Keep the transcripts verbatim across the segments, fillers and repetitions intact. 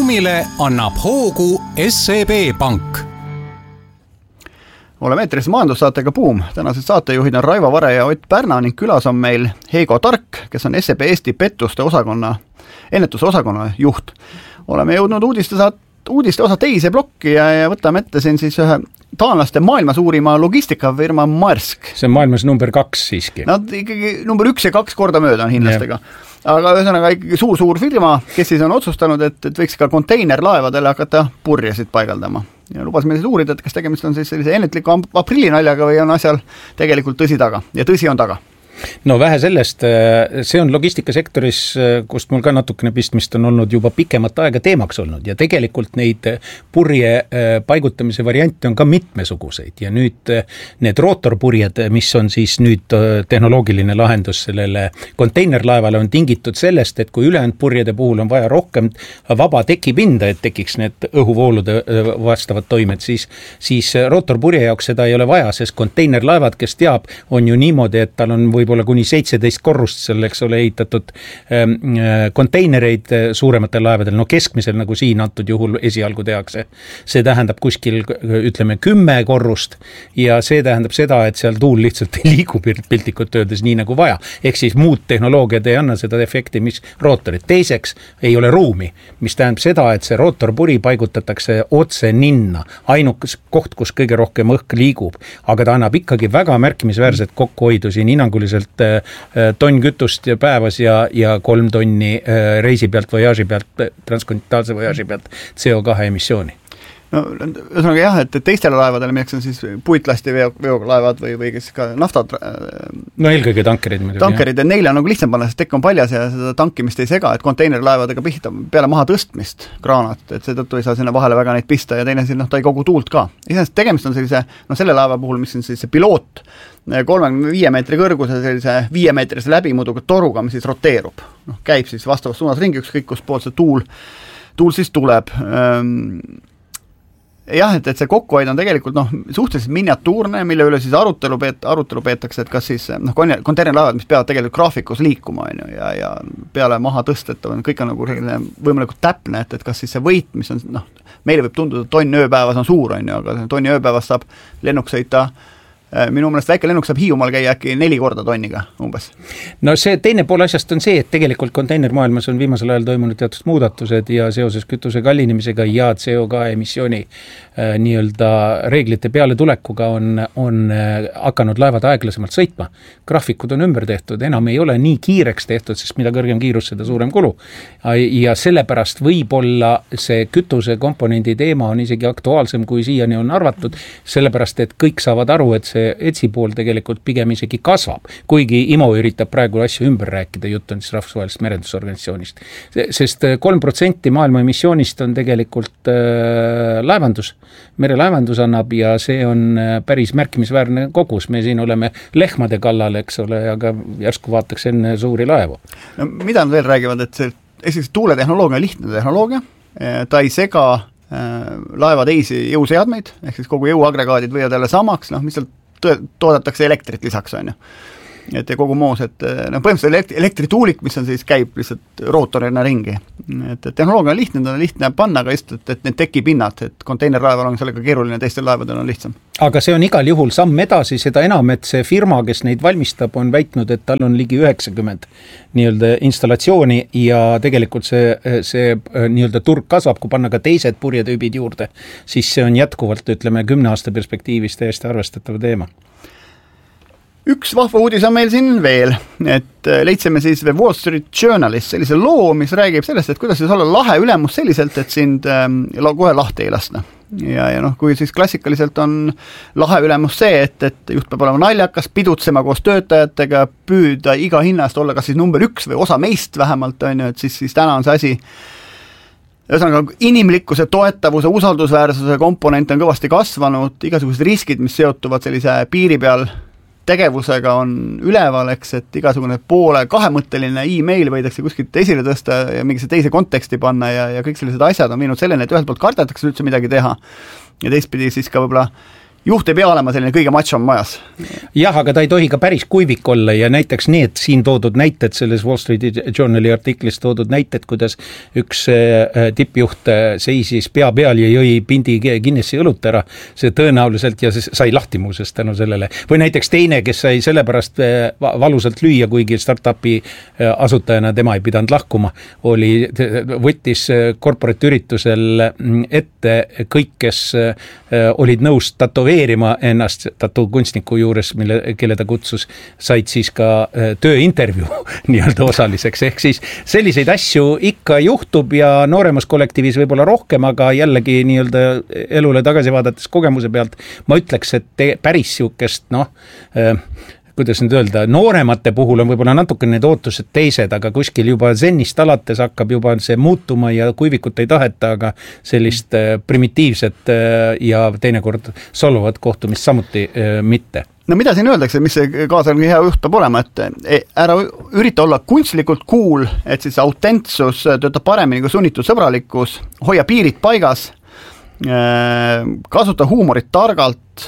programmile annab hoogu S E B Pank. Oleme eetris majandussaatega Buum. Tänased saatejuhid on Raivo Vare ja Ott Pärna ning külas on meil Heigo Tark, kes on S E B Eesti pettuste osakonna, ennetuse osakonna juht. Oleme jõudnud uudiste, saat, uudiste osa teise plokki ja, ja võtame ette siin siis ühe taanlaste maailma suurima logistikafirma Maersk. See on maailmas number kaks siiski. Nad ikkagi number üks ja kaks korda mööda on hinnastega. Aga ühesõnaga ikkagi suur-suur firma, kes siis on otsustanud, et, et võiks ka konteinerlaevadele hakata purjesid paigaldama. Ja lubas meil siis uurida, et kas tegemist on siis sellise ennetliku aprillinaljaga või on asjal tegelikult tõsi taga. Ja tõsi on taga. No vähe sellest, see on logistikasektoris, kust mul ka natukene pistmist on olnud juba pikemat aega teemaks olnud ja tegelikult neid purje paigutamise variante on ka mitmesuguseid ja nüüd need rootorpurjed, mis on siis nüüd tehnoloogiline lahendus sellele konteinerlaevale on tingitud sellest, et kui ülejäänud purjede puhul on vaja rohkem vaba tekipinda, et tekiks need õhuvoolude vastavad toimed, siis, siis rootorpurje jaoks seda ei ole vaja, sest konteinerlaevad, kes teab, on ju niimoodi, et tal on võib võib-olla kuni seitseteist korrust selleks ole ehitatud ähm, konteinereid suurematel laevadel, no keskmisel nagu siin antud juhul esialgu tehakse. See tähendab kuskil, ütleme, kümme korrust ja see tähendab seda, et seal tuul lihtsalt ei liigu piltlikult öeldes nii nagu vaja. Ehk siis muud tehnoloogiad ei anna seda efekti, mis rootorid. Teiseks ei ole ruumi, mis tähendab seda, et see rootorpuri paigutatakse otse ninna. Ainukas koht, kus kõige rohkem õhk liigub, aga ta annab ikkagi väga märkimisväärset kokkuhoidu siin hinnanguliselt tonn kütust päevas ja, ja kolm tonni reisi pealt, voyaaži pealt, transkontinentaalse voyaaži pealt C O kahe emissiooni. No, ühesõnaga jah, et teistele laevadele, milleks on siis puitlasti veo, veolaevad või, või kes ka naftad. No eelkõige tankerid. Muidugi, tankerid ja neile on nagu lihtsam panna, sest tekk on paljas ja seda tankimist ei sega, et konteinerlaevadega pihta peale maha tõstmist kraanat, et seetõttu ei saa sinna vahele väga neid pista ja teine siin, noh, ta ei kogu tuult ka. Iseenesest tegemist on sellise, no selle laeva puhul, mis on sellise piloot, kolmekümne viie meetri kõrguse sellise viie meetrise läbimuduga toruga, mis siis roteerub. No, käib siis vastavas suunas ringi, ükskõik kus poolt see tuul, tuul siis tuleb. Jah, et, et see kokkuhoid on tegelikult noh, suhteliselt miniatuurne, mille üle siis arutelu, peet, arutelu peetakse, et kas siis noh, konteinerlaevad, mis peavad tegelikult graafikus liikuma on ju, ja, ja peale maha tõstetav, kõik on nagu võimalikult täpne, et, et kas siis see võit, mis on, noh, meile võib tunduda, tonn ööpäevas on suur, on ju, aga tonni ööpäevas saab lennuk sõita. Minu mõnest väike lennuk saab Hiiumaal käia äkki neli korda tonniga umbes. No see teine pool asjast on see, et tegelikult konteinermaailmas on viimasel ajal toimunud teatud muudatused ja seoses kütuse kallinemisega ja C O kahe emissiooni äh, nii-öelda reeglite peale tulekuga on, on äh, hakanud laevad aeglasemalt sõitma. Graafikud on ümber tehtud, enam ei ole nii kiireks tehtud, sest mida kõrgem kiirus, seda suurem kulu. Ja sellepärast võib-olla see kütuse komponendi teema on isegi aktuaalsem, kui siiani on arvatud, sellepärast, et kõik saavad aru, et see etsi pool tegelikult pigem isegi kasvab, kuigi I M O üritab praegu asju ümber rääkida, jutt on siis rahvusvahelisest merendusorganisatsioonist. Sest kolm protsenti maailma emissioonist on tegelikult äh, laevandus, merelaevandus annab ja see on päris märkimisväärne kogus. Me siin oleme lehmade kallal, eks ole, aga järsku vaataks enne suuri laevu. No, mida nad veel räägivad, et see esiteks tuuletehnoloogia on lihtne tehnoloogia, ta ei sega laeva teisi jõuseadmeid, ehk siis kogu jõuagregaadid võivad jälle samaks, noh, mis seal toodetakse elektrit lisaks, on ju. Et ja kogu moos, et no, põhimõtteliselt elektrituulik, mis on siis, käib lihtsalt rootorina ringi. Et, et tehnoloogia on lihtne, ta on lihtne panna, aga just, et, et need tekipinnad, et konteinerlaeval on sellega keeruline, teistel laevadel on lihtsam. Aga see on igal juhul samm edasi, seda enam, et see firma, kes neid valmistab, on väitnud, et tal on ligi üheksakümmend nii-öelda installatsiooni ja tegelikult see, see nii-öelda turg kasvab, kui panna ka teised purjetüübid juurde, siis see on jätkuvalt, ütleme, kümne aasta perspektiivis täiesti arvestatav teema. Üks vahva uudis on meil siin veel, et leidsime siis Wall Street Journalis sellise loo, mis räägib sellest, et kuidas siis olla lahe ülemus selliselt, et sind ähm, kohe lahti ei lasta. Ja, ja noh, kui siis klassikaliselt on lahe ülemus see, et, et juht peab olema naljakas, pidutsema koos töötajatega, püüda iga hinnast olla kas siis number üks või osa meist vähemalt, on ju, et siis, siis täna on see asi ühesõnaga inimlikkuse, toetavuse, usaldusväärsuse komponent on kõvasti kasvanud, igasugused riskid, mis seotuvad sellise piiri peal tegevusega on üleval, eks, et igasugune poole kahemõtteline e-mail võidakse kuskilt esile tõsta ja mingisse teise konteksti panna ja, ja kõik sellised asjad on viinud selleni, et ühelt poolt kardetakse üldse midagi teha ja teistpidi siis ka võib-olla juht ei pea olema selline kõige matšom majas. Jah, aga ta ei tohi ka päris kuivik olla ja näiteks need siin toodud näited, selles Wall Street Journali artiklis toodud näited, kuidas üks tippjuht seisis pea peal ja jõi pindi Guinessi õlut ära, see tõenäoliselt ja see sai lahti muuses tänu sellele. Või näiteks teine, kes sai sellepärast valusalt lüüa, kuigi startupi asutajana tema ei pidanud lahkuma, oli, võttis corporate üritusel ette kõik, kes olid nõus tatoveerima ennast tatu kunstniku juures, mille, kelle ta kutsus, said siis ka tööintervjuu nii-öelda osaliseks. Ehk siis selliseid asju ikka juhtub ja nooremas kollektiivis võib-olla rohkem, aga jällegi nii-öelda elule tagasi vaadates kogemuse pealt ma ütleks, et te, päris siukest, noh, kuidas nüüd öelda, nooremate puhul on võib-olla natuke need ootused teised, aga kuskil juba zennist alates hakkab juba see muutuma ja kuivikut ei taheta, aga sellist primitiivset ja teinekord solvuvat kohtumist samuti mitte. No mida siin öeldakse, mis see kaasalgi hea juht peab olema, et ära ürita olla kunstlikult cool, et siis autentsus töötab paremini kui sunnitud sõbralikkus, hoia piirid paigas, kasuta huumorit targalt,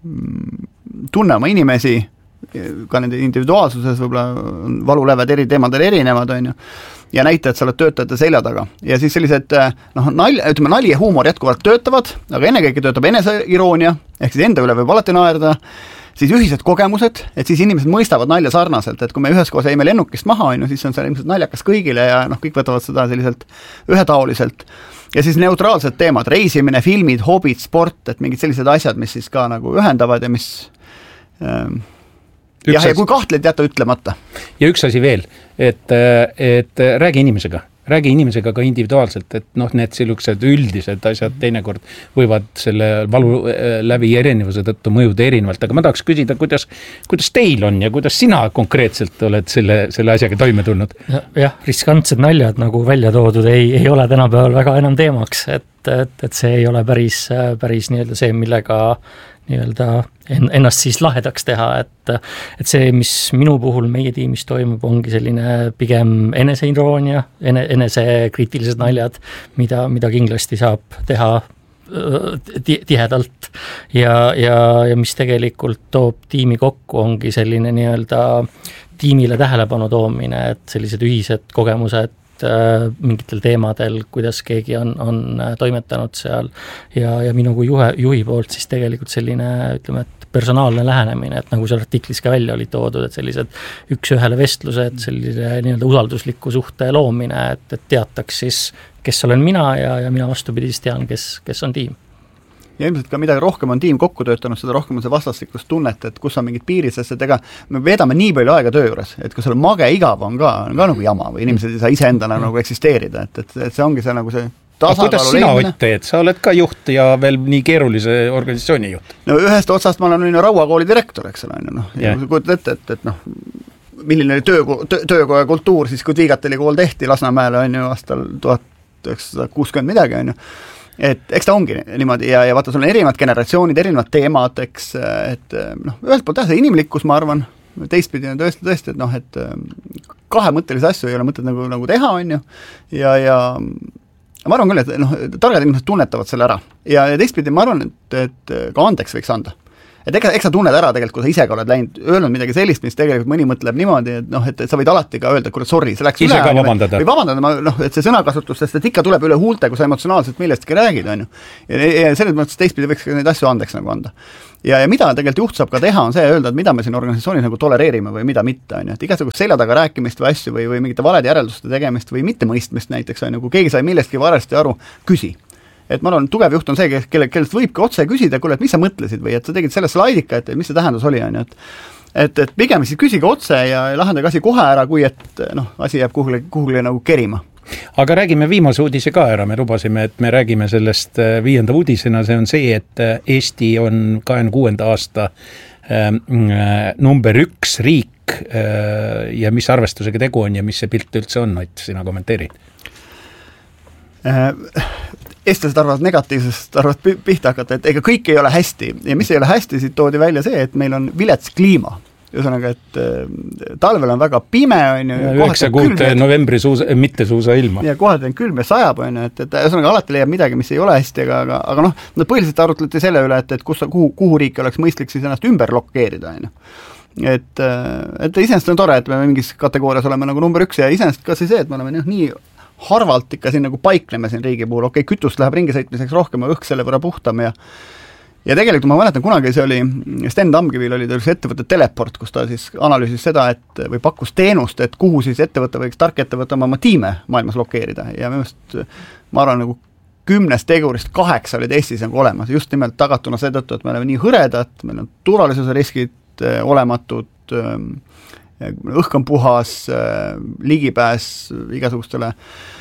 tunne oma inimesi, ka nende individuaalsuses võib-olla valuläved eri teemadel erinevad, on ju, ja näita, et sa oled töötajate selja taga. Ja siis sellised, noh, nal, ütleme, nali ja huumor jätkuvalt töötavad, aga ennekõike töötab eneseironia, ehk siis enda üle võib alati naerda, siis ühised kogemused, et siis inimesed mõistavad nalja sarnaselt, et kui me üheskoos jäime lennukist maha, on ju, siis on see ilmselt naljakas kõigile ja noh, kõik võtavad seda selliselt ühetaoliselt. Ja siis neutraalsed teemad, reisimine, filmid, hobid, sport, et mingid sellised asjad, mis siis ka nagu ühendavad ja mis ähm, jah, ja kui kahtled jätta ütlemata. Ja üks asi veel, et, et räägi inimesega, räägi inimesega ka individuaalselt, et noh, need sellised üldised asjad teinekord võivad selle valu läbi erinevuse tõttu mõjuda erinevalt, aga ma tahaks küsida, kuidas, kuidas teil on ja kuidas sina konkreetselt oled selle, selle asjaga toime tulnud? Jah, riskantsed naljad nagu välja toodud ei, ei ole tänapäeval väga enam teemaks, et, et, et see ei ole päris, päris nii-öelda see, millega nii-öelda ennast siis lahedaks teha, et, et see, mis minu puhul meie tiimis toimub, ongi selline pigem eneseironia, ene, enesekriitilised naljad, mida, mida kindlasti saab teha tihedalt ja, ja, ja mis tegelikult toob tiimi kokku, ongi selline nii-öelda tiimile tähelepanu toomine, et sellised ühised kogemused mingitel teemadel, kuidas keegi on, on toimetanud seal ja, ja minu kui juhe, juhi poolt siis tegelikult selline, ütleme, et personaalne lähenemine, et nagu seal artiklis ka välja oli toodud, et sellised üks-ühele vestlused, sellise nii-öelda usaldusliku suhte loomine, et, et teataks siis, kes olen mina ja, ja mina vastupidi siis tean, kes, kes on tiim. Ja ilmselt ka mida rohkem on tiim kokku töötanud, seda rohkem on see vastastikust tunnet, et kus on mingid piirid, sest et ega me veedame nii palju aega töö juures, et kui sul mage igav on ka, on ka nagu jama või inimesed ei saa ise endana nagu eksisteerida, et, et, et see ongi see nagu see tasakaalu kuidas sina Ott teed? Sa oled ka juht ja veel nii keerulise organisatsiooni juht. No ühest otsast ma olen Raua kooli direktor, eks ole, no. Ja kui kujutad ette, et, et noh, milline oli töö, töö, töökoja kultuur siis, kui Tviigateli kool tehti Lasnamäele, on ju, aastal tuhat üheksasada kuuskümmend midagi, on ju. Et eks ta ongi niimoodi ja, ja vaata, sul on erinevad generatsioonid, erinevad teemad, eks, et noh, ühelt poolt jah, see inimlikkus, ma arvan, teistpidi on tõesti, tõesti, et noh, et kahemõttelisi asju ei ole mõtet nagu, nagu teha, on ju, ja, ja ma arvan küll, et noh, targad inimesed tunnetavad selle ära ja, ja teistpidi ma arvan, et, et ka andeks võiks anda. Et eks, eks sa tunned ära tegelikult, kui sa ise ka oled läinud, öelnud midagi sellist, mis tegelikult mõni mõtleb niimoodi, et noh, et, et sa võid alati ka öelda, et kuule, sorry, see läks ise üle. Ise ka vabandada. Või vabandada, noh, et see sõnakasutus, sest et ikka tuleb üle huulte, kui sa emotsionaalselt millestki räägid, on ju. Ja, ja selles mõttes teistpidi võiks neid asju andeks nagu anda. Ja, ja mida tegelikult juht saab ka teha, on see öelda, et mida me siin organisatsioonis nagu tolereerime või mida mitte, on ju. Et igasugust selja taga rääkimist või asju või, või mingite valede järelduste tegemist või mitte mõistmist näiteks, on ju, kui keegi sai millestki varasti aru, küsi. Et ma arvan, tugev juht on see, kelle, kellest võibki otse küsida, kuule, et mis sa mõtlesid või et sa tegid selle slaidika, et mis see tähendus oli, on ju, et et, et pigem siis küsige otse ja lahendage asi kohe ära, kui et noh, asi jääb kuhule, kuhule nagu kerima. Aga räägime viimase uudise ka ära, me lubasime, et me räägime sellest viienda uudisena, see on see, et Eesti on kahekümne kuuenda aasta äh, number üks riik äh, ja mis arvestusega tegu on ja mis see pilt üldse on, Ott, sina kommenteerid? Eestlased arvavad negatiivsest, arvavad pihta hakata, et ega kõik ei ole hästi ja mis ei ole hästi, siit toodi välja see, et meil on vilets kliima ühesõnaga, et talvel on väga pime, on ju. üheksa kuud novembri suusa, mitte suusa ilma. Ja kohati on külm ja sajab, on ju, et, et ühesõnaga alati leiab midagi, mis ei ole hästi, aga, aga, aga noh, no põhiliselt arutleti selle üle, et, et kus, kuhu, kuhu riiki oleks mõistlik siis ennast ümber lokeerida, on ju. Et, et iseenesest on tore, et me mingis kategoorias oleme nagu number üks ja iseenesest ka see see, et me oleme nii harvalt ikka siin nagu paikneme siin riigi puhul, okei, okay, kütust läheb ringi sõitmiseks rohkem, õhk selle võrra puhtam ja ja tegelikult ma mäletan, kunagi see oli, Sten Tamkivil oli ta üks ettevõtte Teleport, kus ta siis analüüsis seda, et või pakkus teenust, et kuhu siis ettevõte võiks, tark ettevõte oma tiime maailmas lokeerida ja minu meelest, ma arvan, nagu kümnest tegurist kaheksa olid Eestis nagu olemas, just nimelt tagatuna seetõttu, et me oleme nii hõredad, meil on turvalisuse riskid olematud, õhk on puhas, ligipääs igasugustele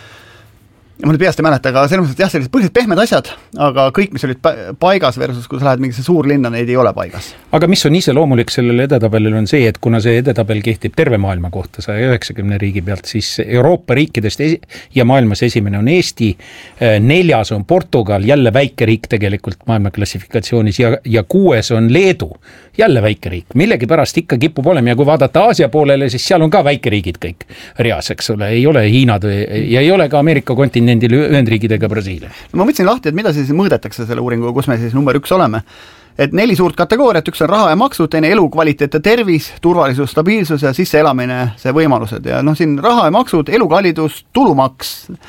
ma nüüd peast ei mäleta, aga selles mõttes, et jah, sellised põhiliselt pehmed asjad, aga kõik, mis olid paigas versus, kui sa lähed mingisse suurlinna, neid ei ole paigas. Aga mis on iseloomulik sellele edetabelil on see, et kuna see edetabel kehtib terve maailma kohta saja üheksakümne riigi pealt, siis Euroopa riikidest esi- ja maailmas esimene on Eesti, neljas on Portugal, jälle väike riik tegelikult maailma klassifikatsioonis ja, ja kuues on Leedu, jälle väike riik, millegi pärast ikka kipub olema ja kui vaadata Aasia poolele, siis seal on ka väikeriigid kõik reas, eks ole, ei ole Hiinad ja ei ole ka Ameerika kontinendil Ühendriigid ega Brasiilia. No ma mõtlesin lahti, et mida siis mõõdetakse selle uuringuga, kus me siis number üks oleme. Et neli suurt kategooriat, üks on raha ja maksud, teine elukvaliteet ja tervis, turvalisus, stabiilsus ja sisseelamine, see võimalused. Ja noh, siin raha ja maksud, elukallidus, tulumaks,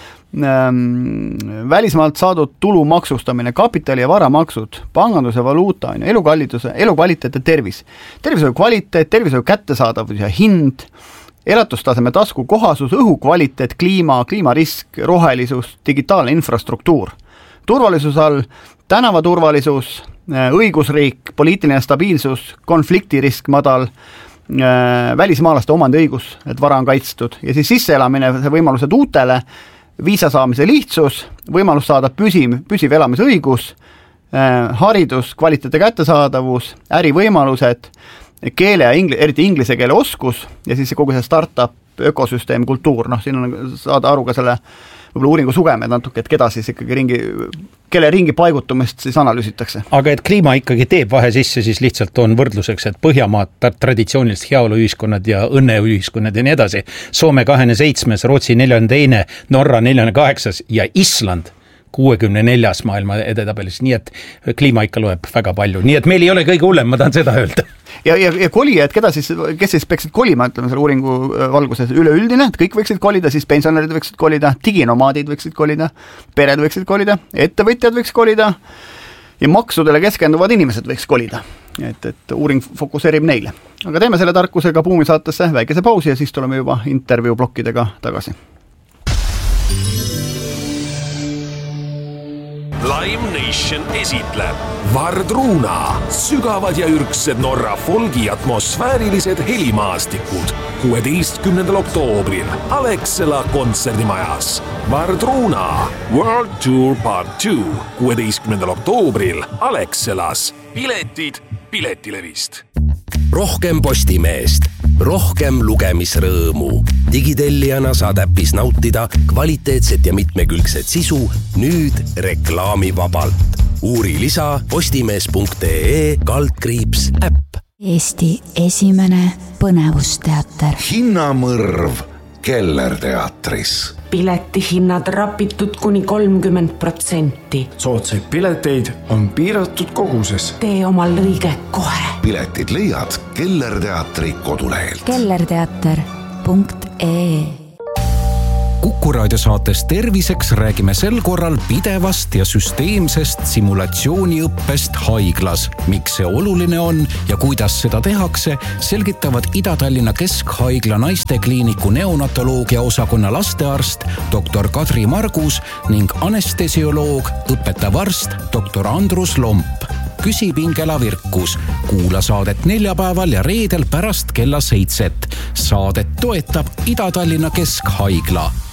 ähm, välismaalt saadud tulu maksustamine, kapitali ja varamaksud, panganduse valuuta, elukalliduse, elukvaliteet ja tervis. Tervishoiu kvaliteet, tervishoiu kättesaadavus ja hind, elatustaseme tasku kohasus, õhu kvaliteet, kliima, kliimarisk, rohelisus, digitaalne infrastruktuur. Turvalisus all tänavaturvalisus, õigusriik, poliitiline stabiilsus, konfliktirisk madal, välismaalaste omandiõigus, et vara on kaitstud ja siis sisseelamine, see võimalused uutele, viisa saamise lihtsus, võimalus saada püsiv, püsiv elamisõigus, haridus, kvaliteete kättesaadavus, ärivõimalused, keele ja ingli, eriti inglise keele oskus ja siis kogu see startup, ökosüsteem, kultuur, noh, siin on saada aru ka selle võib-olla uuringu sugemed natuke, et keda siis ikkagi ringi, kelle ringi paigutumist siis analüüsitakse. Aga et kliima ikkagi teeb vahe sisse, siis lihtsalt on võrdluseks, et Põhjamaad, traditsioonilist heaoluühiskonnad ja õnneühiskonnad ja nii edasi. Soome kahekümne seitsmes, Rootsi neljakümne teine, Norra neljakümne kaheksas ja Island kuuekümne neljas maailma edetabelis, nii et kliima ikka loeb väga palju, nii et meil ei ole kõige hullem, ma tahan seda öelda. Ja, ja, ja kolijad, keda siis, kes siis peaksid kolima, ütleme selle uuringu valguses üleüldine, et kõik võiksid kolida, siis pensionärid võiksid kolida, diginomaadid võiksid kolida, pered võiksid kolida, ettevõtjad võiks kolida ja maksudele keskenduvad inimesed võiks kolida. Et, et uuring fokuseerib neile. Aga teeme selle tarkusega Buumi saatesse väikese pausi ja siis tuleme juba intervjuu blokkidega tagasi. Lime Nation esitleb Vardruna, sügavad ja ürgsed Norra folgi atmosfäärilised helimaastikud kuueteistkümnendal oktoobril Alexela kontserdimajas. Vardruna World Tour Part two kuueteistkümnendal oktoobril Alexelas. Piletid Piletilevist. Rohkem Postimeest, rohkem lugemisrõõmu. Digitellijana saad äppis nautida kvaliteetset ja mitmekülgset sisu nüüd reklaamivabalt. Uuri lisa postimees punkt ee kaldkriips äpp. Eesti esimene põnevusteater. Hinnamõrv Kellerteatris. Piletihinnad rapitud kuni kolmkümmend protsenti. Soodsaid pileteid on piiratud koguses. Tee omal lõige kohe. Piletid leiad Kellerteatri kodulehelt. kellerteater punkt ee Kuku Raadio saates Terviseks räägime sel korral pidevast ja süsteemsest simulatsiooniõppest haiglas. Miks see oluline on ja kuidas seda tehakse, selgitavad Ida-Tallinna Keskhaigla naistekliiniku neonatoloogia osakonna lastearst doktor Kadri Margus ning anestesioloog, õpetav arst doktor Andrus Lomp. Küsipingela Virkus. Kuula saadet neljapäeval ja reedel pärast kella seitset. Saadet toetab Ida-Tallinna Keskhaigla.